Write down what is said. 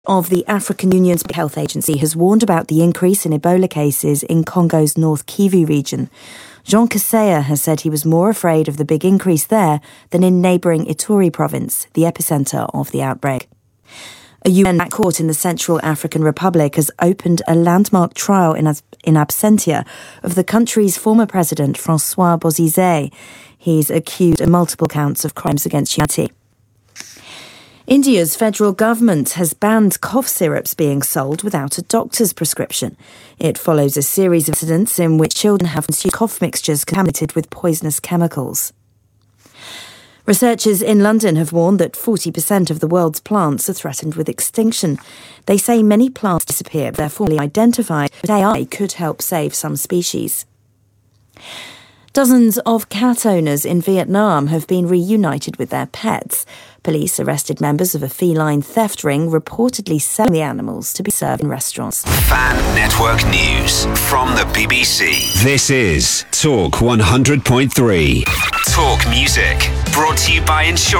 of the African Union's Health Agency has warned about the increase in Ebola cases in Congo's North Kivu region. Jean Kaseya has said he was more afraid of the big increase there than in neighbouring Ituri province, the epicentre of the outbreak. A UN court in the Central African Republic has opened a landmark trial in absentia of the country's former president, Francois Bozizé. He's accused of multiple counts of crimes against humanity. India's federal government has banned cough syrups being sold without a doctor's prescription. It follows a series of incidents in which children have consumed cough mixtures contaminated with poisonous chemicals. Researchers in London have warned that 40% of the world's plants are threatened with extinction. They say many plants disappear, they're formally identified, but AI could help save some species. Dozens of cat owners in Vietnam have been reunited with their pets. Police arrested members of a feline theft ring reportedly selling the animals to be served in restaurants. Fan Network News from the BBC. This is Talk 100.3. Talk Music, brought to you by Insurance.